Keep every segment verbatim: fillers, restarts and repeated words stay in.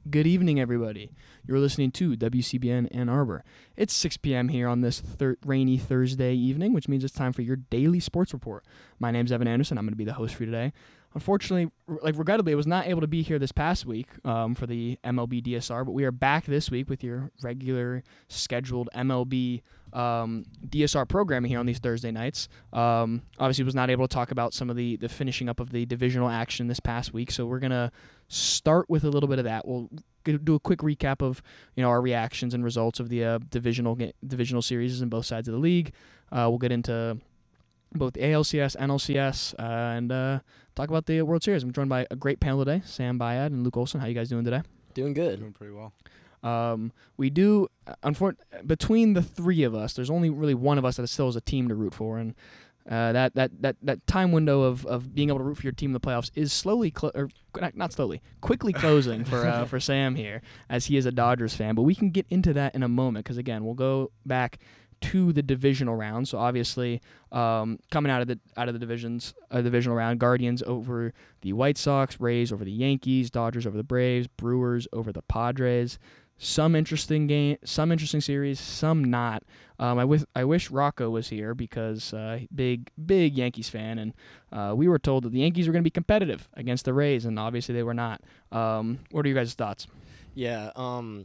Good evening, everybody. You're listening to W C B N Ann Arbor. It's six p.m. here on this thir- rainy Thursday evening, which means it's time for your daily sports report. My name's Evan Anderson. I'm going to be the host for you today. Unfortunately, r- like regrettably, I was not able to be here this past week um, for the M L B D S R, but we are back this week with your regular scheduled M L B um, D S R programming here on these Thursday nights. Um, obviously, was not able to talk about some of the, the finishing up of the divisional action this past week, so we're going to start with a little bit of that. We'll do a quick recap of you know our reactions and results of the uh, divisional divisional series in both sides of the league. Uh, we'll get into both the A L C S, N L C S, uh, and uh, talk about the World Series. I'm joined by a great panel today, Sam Bayad and Luke Olson. How you guys doing today? Doing good. Doing pretty well. Um, we do, unfor- between the three of us, there's only really one of us that still has a team to root for, and uh, that, that, that, that time window of, of being able to root for your team in the playoffs is slowly, clo- or not, not slowly, quickly closing for uh, for Sam here, as he is a Dodgers fan. But we can get into that in a moment, because again, we'll go back to the divisional round. So obviously, um, coming out of the out of the divisions, uh, divisional round, Guardians over the White Sox, Rays over the Yankees, Dodgers over the Braves, Brewers over the Padres. Some interesting game, some interesting series, some not. Um, I wish I wish Rocco was here because uh, big big Yankees fan, and uh, we were told that the Yankees were going to be competitive against the Rays, and obviously they were not. Um, what are you guys' thoughts? Yeah, um,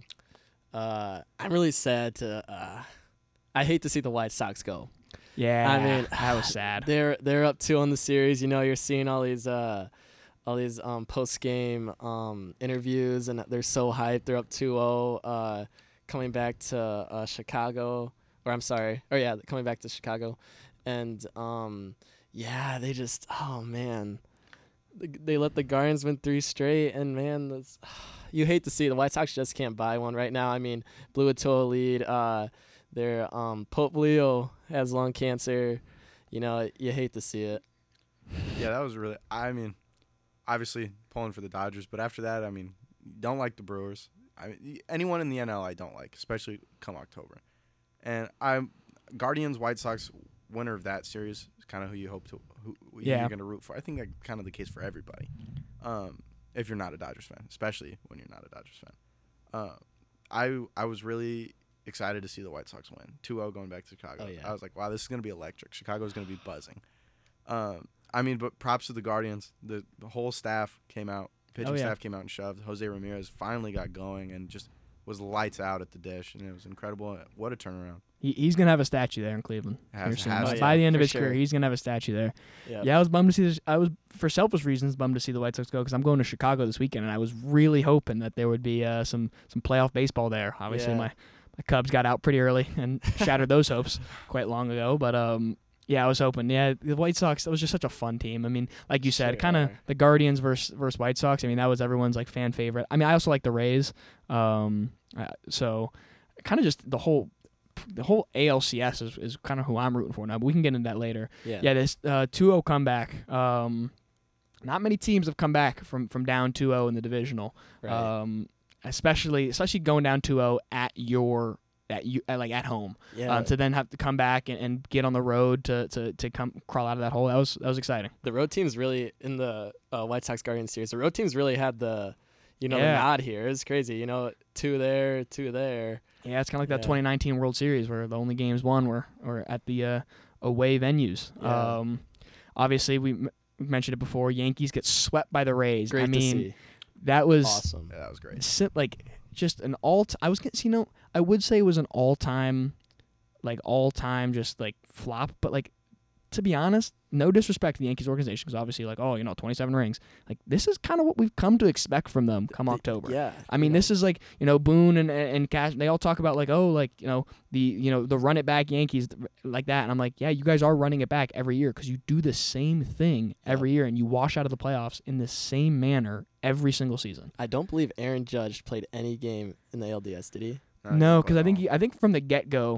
uh, I'm really sad to. Uh, I hate to see the White Sox go. Yeah, I mean, that was sad. They're they're up two on the series. You know, you're seeing all these uh, all these um, post game um, interviews, and they're so hyped. They're up two oh, uh, coming back to uh, Chicago, or I'm sorry, or yeah, coming back to Chicago, and um, yeah, they just oh man, they let the Guardians win three straight, and man, that's, you hate to see it. The White Sox just can't buy one right now. I mean, blew a two oh lead. Uh, Their um, Pope Leo has lung cancer. You know, you hate to see it. Yeah, that was really. I mean, obviously pulling for the Dodgers, but after that, I mean, don't like the Brewers. I mean, anyone in the N L I don't like, especially come October. And I'm Guardians, White Sox winner of that series is kind of who you hope to, who, who Yeah. you're going to root for. I think that's kind of the case for everybody. Um, if you're not a Dodgers fan, especially when you're not a Dodgers fan. Uh, I I was really excited to see the White Sox win. two oh going back to Chicago. Oh, yeah. I was like, wow, this is going to be electric. Chicago's going to be buzzing. Um, I mean, but props to the Guardians. The, the whole staff came out. Pitching Oh, yeah. staff came out and shoved. Jose Ramirez finally got going and just was lights out at the dish, and it was incredible. What a turnaround. He, he's going to have a statue there in Cleveland. Has- here soon. has By to. By the end of For his sure. career, he's going to have a statue there. Yep. Yeah, I was bummed to see this. I was, for selfish reasons, bummed to see the White Sox go because I'm going to Chicago this weekend, and I was really hoping that there would be uh, some, some playoff baseball there. Obviously, Yeah. my, my Cubs got out pretty early and shattered those hopes quite long ago. But, um, yeah, I was hoping. Yeah, the White Sox, that was just such a fun team. I mean, like you said, Sure kind of are. the Guardians versus, versus White Sox. I mean, that was everyone's, like, fan favorite. I mean, I also like the Rays. Um, uh, so kind of just the whole the whole A L C S is, is kind of who I'm rooting for now, but we can get into that later. Yeah. Yeah, this uh, two oh comeback. Um, not many teams have come back from, from down two oh in the divisional. Right. Um, especially especially going down two oh at your at you at, like at home. yeah. Um, to then have to come back and, and get on the road to, to, to come crawl out of that hole. That was that was exciting. the road teams really in the uh, White Sox Guardians series. The road teams really had the, you know, Yeah. the nod here. It's crazy. You know, two there, two there. Yeah, it's kind of like that Yeah. twenty nineteen World Series where the only games won were, were at the uh, away venues. Yeah. Um, obviously, we m- mentioned it before. Yankees get swept by the Rays. Great I mean, to see. that was Awesome. Yeah, that was great. si- like just an all. T- I was gonna, you know, I would say it was an all time, like all time, just like flop. But like, to be honest, no disrespect to the Yankees organization, because obviously, like, oh, you know, twenty-seven rings. Like, this is kind of what we've come to expect from them come The- October. Yeah. I mean, you know, this is like, you know, Boone and and Cash. They all talk about like, oh, like, you know, the you know the run it back Yankees like that, and I'm like, yeah, you guys are running it back every year because you do the same thing every year, and you wash out of the playoffs in the same manner every single season. I don't believe Aaron Judge played any game in the L D S, did he? No, because I think he, I think from the get go,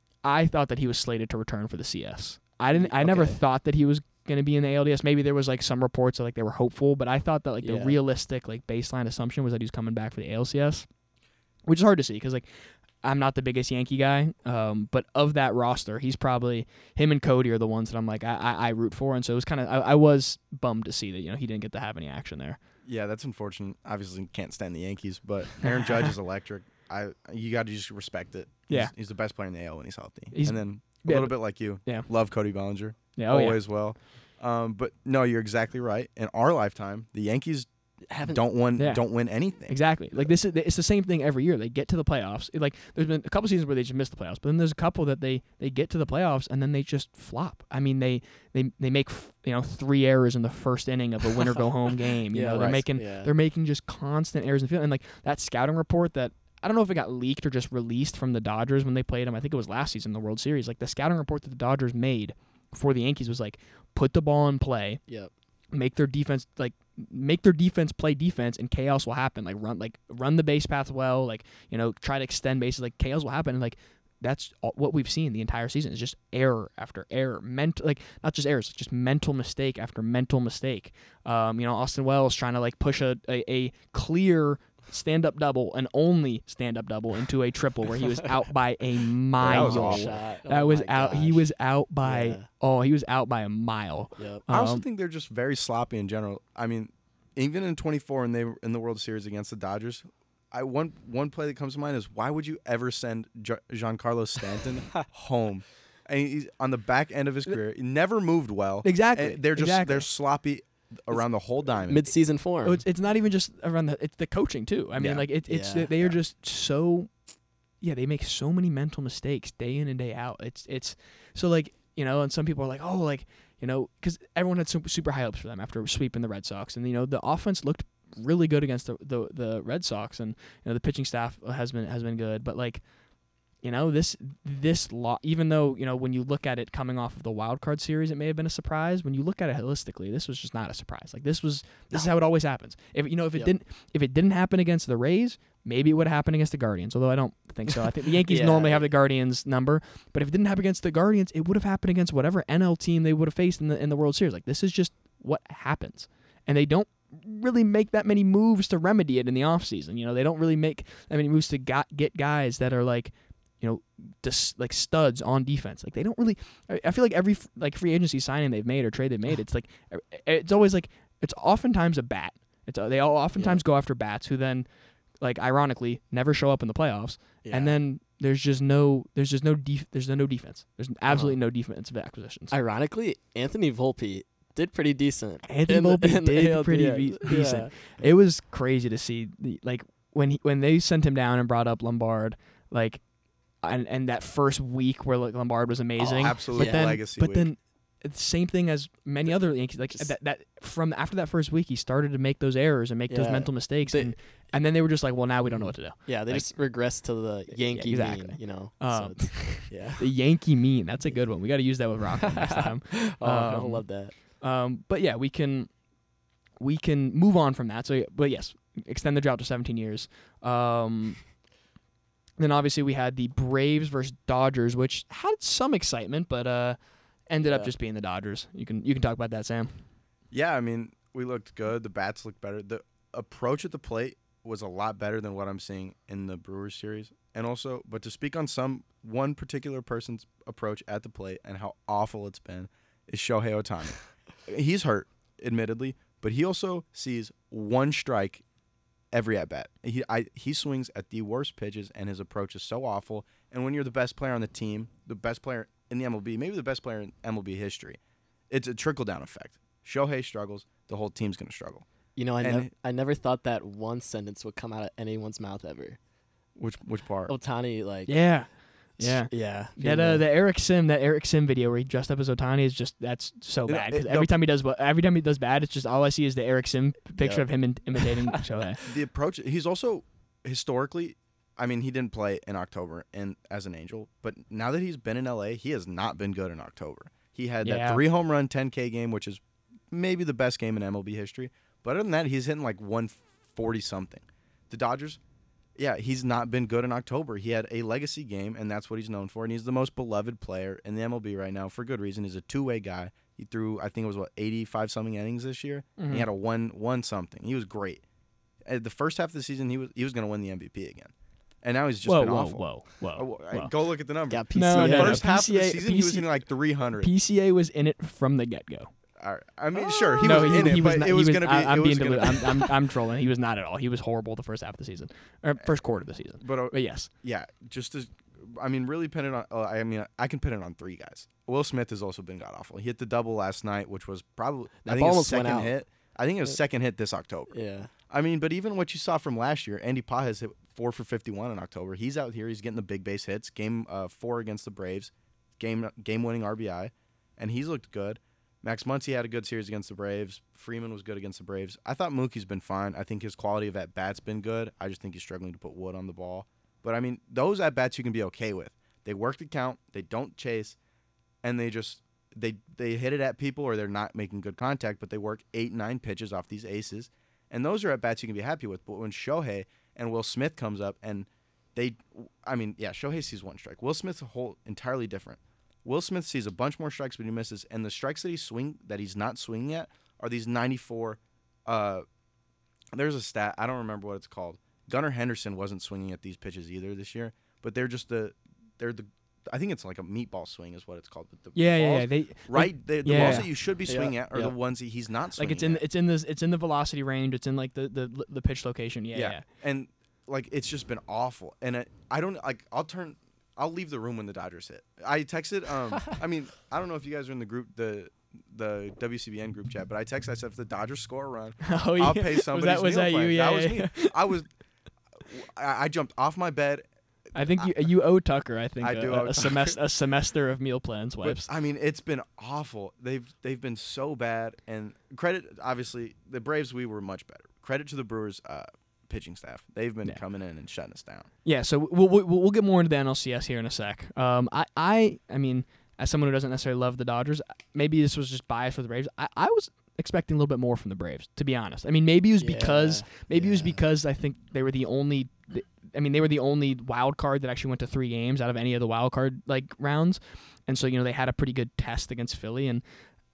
I thought that he was slated to return for the C S. I didn't. I never Okay. thought that he was going to be in the A L D S. Maybe there was like some reports that like they were hopeful, but I thought that like the Yeah. realistic like baseline assumption was that he was coming back for the A L C S, which is hard to see because like I'm not the biggest Yankee guy, um, but of that roster, he's probably him and Cody are the ones that I'm like I I, I root for, and so it was kind of I, I was bummed to see that you know he didn't get to have any action there. Yeah, that's unfortunate. Obviously, can't stand the Yankees, but Aaron Judge is electric. I you got to just respect it. Yeah. He's, he's the best player in the A L when he's healthy. He's- and then a yeah, little but- bit like you. Yeah. Love Cody Bellinger. Yeah, oh, yeah. always well. Um, but no, you're exactly right. In our lifetime, the Yankees Haven't don't win Yeah. don't win anything. Exactly. Like this is it's the same thing every year. They get to the playoffs. It, like there's been a couple seasons where they just miss the playoffs, but then there's a couple that they they get to the playoffs and then they just flop. I mean, they they they make f- you know three errors in the first inning of a winner go home game. You Yeah, know, they're right. making Yeah. they're making just constant errors in the field. And like that scouting report that I don't know if it got leaked or just released from the Dodgers when they played them. I think it was last season in the World Series. Like the scouting report that the Dodgers made for the Yankees was like put the ball in play, Yep. make their defense like make their defense play defense and chaos will happen. Like run like run the base path well, like, you know, try to extend bases, like chaos will happen. And like that's all, what we've seen the entire season is just error after error. Mental like not just errors, just mental mistake after mental mistake. Um, you know, Austin Wells trying to like push a, a, a clear stand up double and only stand up double into a triple where he was out by a mile. was awful. Shot. That Oh was my out he gosh. was out by Yeah. oh, he was out by a mile. Yep. I also Um, think they're just very sloppy in general. I mean, even in twenty-four and they were in the World Series against the Dodgers, I one one play that comes to mind is why would you ever send Gi- Giancarlo Stanton home? And he's on the back end of his career. He never moved well. Exactly. And they're just exactly. they're sloppy around the whole diamond. Mid-season form. Oh, it's, it's not even just around the it's the coaching too. I mean, Yeah. like it, it's Yeah. they are Yeah. just so yeah, they make so many mental mistakes day in and day out. It's it's so like, you know, and some people are like, "Oh, like, you know, cuz everyone had super, super high hopes for them after sweeping the Red Sox and you know, the offense looked really good against the the, the Red Sox and you know, the pitching staff has been has been good, but like you know, this this lo- even though, you know, when you look at it coming off of the wild card series, it may have been a surprise. When you look at it holistically, this was just not a surprise. Like this was this is how it always happens. If you know, if it Yep. didn't if it didn't happen against the Rays, maybe it would happen against the Guardians. Although I don't think so. I think the Yankees Yeah. normally have the Guardians number, but if it didn't happen against the Guardians, it would have happened against whatever N L team they would have faced in the in the World Series. Like this is just what happens. And they don't really make that many moves to remedy it in the offseason. You know, they don't really make that many moves to got, get guys that are like, you know, just like studs on defense. Like they don't really. I I feel like every f- like free agency signing they've made or trade they've made, it's like it's always like it's oftentimes a bat. It's they all oftentimes go after bats who then, like ironically, never show up in the playoffs. Yeah. And then there's just no there's just no def- there's no defense. There's absolutely Uh-huh. no defensive acquisitions. Ironically, Anthony Volpe did pretty decent. Anthony in the- Volpe in the did A L pretty D S. be- decent. It was crazy to see the like when he, when they sent him down and brought up Lombard, like, and and that first week where like Lombard was amazing. Oh, absolute but then, legacy but week. then it's the same thing as many other Yankees. Like Just- that, that from after that first week, he started to make those errors and make those Yeah. mental mistakes, They- and and then they were just like, well, now we don't know what to do. Yeah, they Like- just regress to the Yankee exactly. mean, you know. Um, so it's- yeah. The Yankee mean, that's a good one. We got to use that with Rockland next time. Oh, I Um, love that. Um, but yeah, we can we can move on from that. So, but yes, extend the drought to seventeen years. Um, then obviously we had the Braves versus Dodgers, which had some excitement, but uh, ended up Yeah. just being the Dodgers. You can you can talk about that, Sam. Yeah, I mean, we looked good. The bats looked better. The approach at the plate was a lot better than what I'm seeing in the Brewers series. And also, but to speak on some one particular person's approach at the plate and how awful it's been is Shohei Ohtani. He's hurt, admittedly, but he also sees one strike every at bat. He I, he swings at the worst pitches, and his approach is so awful. And when you're the best player on the team, the best player in the M L B, maybe the best player in M L B history, it's a trickle down effect. Shohei struggles, the whole team's gonna struggle. You know, I, and- nev- I never thought that one sentence would come out of anyone's mouth ever. Which which part? Otani, like, Yeah, yeah. yeah. That uh, the Eric Sim, that Eric Sim video where he dressed up as Otani is just that's so You know, bad. 'Cause it- every the- time he does, what- every time he does bad, it's just all I see is the Eric Sim picture Yep. of him in, imitating Shohei. The approach. He's also historically. I mean, he didn't play in October and as an Angel, but now that he's been in L A, he has not been good in October. He had that Yeah. three home run, ten K game, which is maybe the best game in M L B history. But other than that, he's hitting like one forty something. The Dodgers, yeah, he's not been good in October. He had a legacy game, and that's what he's known for. And he's the most beloved player in the M L B right now for good reason. He's a two way guy. He threw, I think it was what eighty-five something innings this year. And Mhm. he had a one one something. He was great. At the first half of the season, he was he was going to win the M V P again, and now he's just whoa, been whoa, awful. whoa, whoa, Oh, I- whoa. Go look at the numbers. got P C A. No, the no, no. first half of the P C A season, he was P C hitting like three hundred. P C A was in it from the get go. All right. I mean, sure, he no, was he, in he it, was but not, it was he going to be. I, I'm it being was gonna, delu- I'm, I'm I'm trolling. He was not at all. He was horrible the first half of the season, or first quarter of the season. But, uh, But yes, yeah, just as I mean, really pin it on. Uh, I mean, I can pin it on three guys. Will Smith has also been god awful. He hit the double last night, which was probably That I think ball his almost went second out. hit. I think it was Uh, second hit this October. Yeah. I mean, but even what you saw from last year, Andy Pa has hit four for fifty-one in October. He's out here. He's getting the big base hits. Game uh, four against the Braves, game game winning R B I, and he's looked good. Max Muncy had a good series against the Braves. Freeman was good against the Braves. I thought Mookie's been fine. I think his quality of at bats been good. I just think he's struggling to put wood on the ball. But I mean, those at bats you can be okay with. They work the count. They don't chase, and they just they they hit it at people or they're not making good contact. But they work eight nine pitches off these aces, and those are at bats you can be happy with. But when Shohei and Will Smith comes up and they, I mean, yeah, Shohei sees one strike. Will Smith's a whole entirely different. Will Smith sees a bunch more strikes, but he misses, and the strikes that he swing that he's not swinging at are these ninety-four. Uh, there's a stat I don't remember what it's called. Gunnar Henderson wasn't swinging at these pitches either this year, but they're just the, they're the, I think it's like a meatball swing is what it's called. But the yeah, yeah, balls, yeah. They right, the, the yeah. balls that you should be Yeah, swinging at are yeah. the ones that he's not swinging. like it's in at. it's in this it's in the velocity range. It's in like the the, the pitch location. Yeah, yeah. and like it's just been awful. And it, I don't like. I'll turn. I'll leave the room when the Dodgers hit. I texted. Um, I mean, I don't know if you guys are in the group, the the W C B N group chat, but I texted. I said, if the Dodgers score a run, Oh yeah. I'll pay was somebody's that was meal that you? plan. Yeah, that was yeah, me. yeah. I was. I, I jumped off my bed. I think you you owe Tucker. I think I a, do a, owe a Tucker. semester a semester of meal plans But, wipes. I mean, it's been awful. They've they've been so bad. And credit, obviously, the Braves. We were much better. Credit to the Brewers. Uh, pitching staff. They've been Yeah. coming in and shutting us down. Yeah, so we'll, we'll we'll get more into the N L C S here in a sec. Um, I I I mean, as someone who doesn't necessarily love the Dodgers, maybe this was just bias for the Braves. I, I was expecting a little bit more from the Braves, to be honest. I mean, maybe it was because Yeah, maybe it was yeah. because I think they were the only. I mean, they were the only wild card that actually went to three games out of any of the wild card like rounds, and so you know they had a pretty good test against Philly. And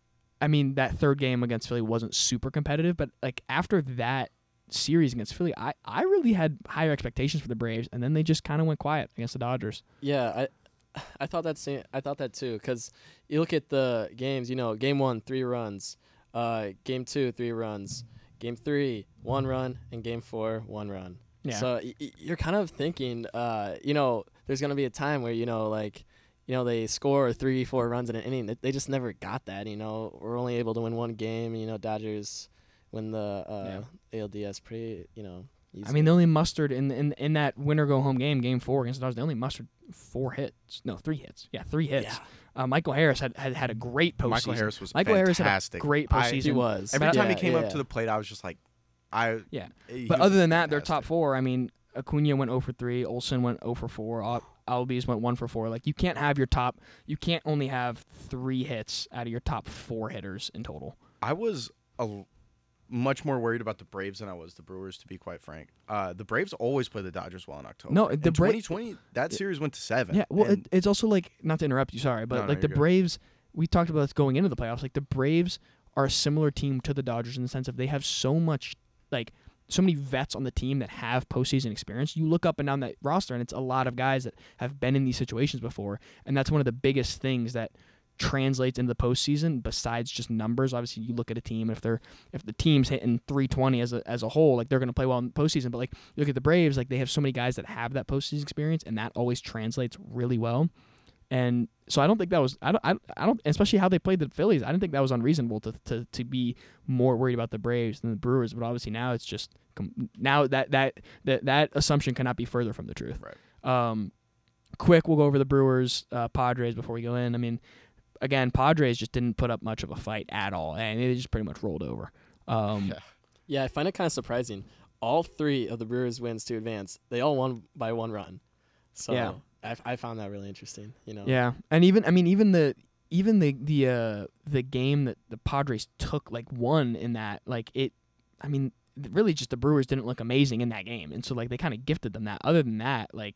I mean, that third game against Philly wasn't super competitive, but like after that series against Philly, I, I really had higher expectations for the Braves, and then they just kind of went quiet against the Dodgers. Yeah, I I thought that same, I thought that too, because you look at the games. You know, game one, three runs. Uh, game two, three runs. Game three, one run, and game four, one run. Yeah. So y- y- you're kind of thinking, uh, you know, there's gonna be a time where you know, like, you know, they score three, four runs in an inning. They- They just never got that. You know, we're only able to win one game. You know, Dodgers win the uh, A L D S pretty, you know. Easily. I mean, they only mustered in in in that winner go home game, game four against the Dodgers. They only mustered four hits. No, three hits. Yeah, three hits. Yeah. Uh, Michael Harris had, had had a great postseason. Michael Harris was Michael Harris had a fantastic. great I- postseason. He was. Every But- time he Yeah, came yeah. up to the plate, I was just like, I. Yeah. he But was other than that, their fantastic. top four. I mean, Acuna went zero for three. Olsen went zero for four. Al- Albies went one for four. Like you can't have your top. You can't only have three hits out of your top four hitters in total. I was a, l- much more worried about the Braves than I was the Brewers, to be quite frank. Uh, the Braves always play the Dodgers well in October. No, the in Bra- twenty twenty, that series went to seven. Yeah, well, it, and it's also like, not to interrupt you, sorry, but No, no, like the you're good. Braves, we talked about this going into the playoffs. Like the Braves are a similar team to the Dodgers in the sense of they have so much, like, so many vets on the team that have postseason experience. You look up and down that roster, and it's a lot of guys that have been in these situations before, and that's one of the biggest things that translates into the postseason. Besides just numbers, obviously, you look at a team if they're if the team's hitting three twenty as a as a whole, like they're going to play well in the postseason. But like you look at the Braves, like they have so many guys that have that postseason experience, and that always translates really well. And so I don't think that was I don't I, I don't especially how they played the Phillies. I didn't think that was unreasonable to to to be more worried about the Braves than the Brewers. But obviously now it's just com- now that that that that assumption cannot be further from the truth. Right. Um, quick, we'll go over the Brewers uh, Padres before we go in. I mean, again, Padres just didn't put up much of a fight at all, and they just pretty much rolled over. Um, Yeah. Yeah, I find it kind of surprising. All three of the Brewers wins to advance. They all won by one run. So Yeah. I, I found that really interesting. You know. Yeah, and even I mean even the even the the uh, the game that the Padres took like one in that like it, I mean really just the Brewers didn't look amazing in that game, and so like they kind of gifted them that. Other than that, like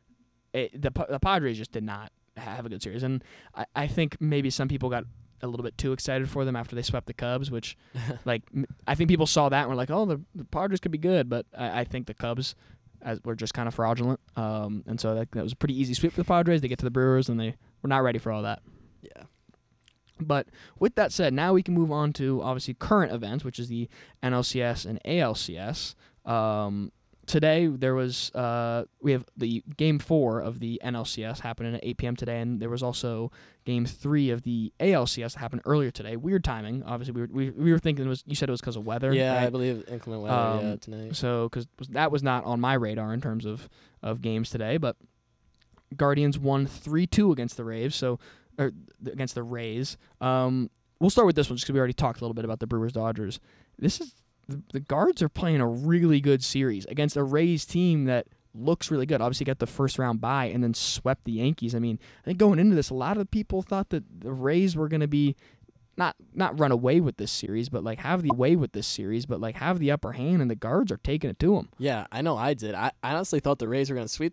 it, the Pa- the Padres just did not have a good series, and I, I think maybe some people got a little bit too excited for them after they swept the Cubs, which like m- I think people saw that and were like, oh the, the Padres could be good, but I, I think the Cubs as were just kind of fraudulent, um, and so that, that was a pretty easy sweep for the Padres. They get to the Brewers, and they were not ready for all that. Yeah. But with that said, now we can move on to obviously current events, which is the N L C S and A L C S. Um, today there was uh, we have the game four of the N L C S happening at eight p.m. today, and there was also game three of the A L C S that happened earlier today. Weird timing. Obviously, we were, we, we were thinking it was. You said it was because of weather. Yeah, right? I believe inclement weather Um, yeah, tonight. So, because that was not on my radar in terms of, of games today, but Guardians won three two against the Rays, so or against the Rays. Um, we'll start with this one just because we already talked a little bit about the Brewers Dodgers. This is the, the Guards are playing a really good series against a Rays team that looks really good. Obviously, got the first round bye and then swept the Yankees. I mean, I think going into this, a lot of people thought that the Rays were going to be not not run away with this series, but like have the way with this series, but like have the upper hand, and the Guards are taking it to them. Yeah, I know I did. I, I honestly thought the Rays were going to sweep